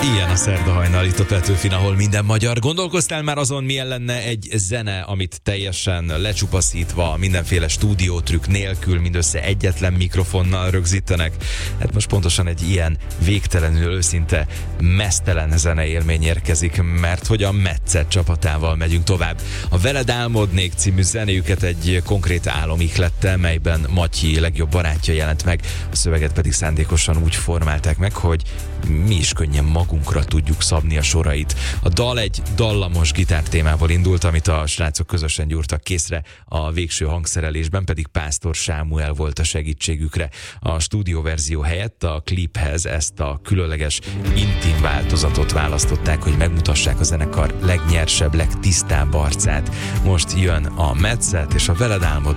Ilyen a szerda hajnal itt a Petőfin, ahol minden magyar. Gondolkoztál már azon, milyen lenne egy zene, amit teljesen lecsupaszítva, mindenféle stúdiótrükk nélkül, mindössze egyetlen mikrofonnal rögzítenek? Hát most pontosan egy ilyen végtelenül őszinte, meztelen zeneélmény érkezik, mert hogy a Metszet csapatával megyünk tovább. A Veled álmodnék című zenéjüket egy konkrét álomihlettel, melyben Matyi legjobb barátja jelent meg, a szöveget pedig szándékosan úgy formálták meg, hogy mi is könnyen magunkra tudjuk szabni a sorait. A dal egy dallamos gitártémával indult, amit a srácok közösen gyúrtak készre, a végső hangszerelésben pedig Pásztor Sámuel volt a segítségükre. A stúdióverzió helyett a kliphez ezt a különleges intim változatot választották, hogy megmutassák a zenekar legnyersebb, legtisztább arcát. Most jön a Metszet és a Veled álmodnék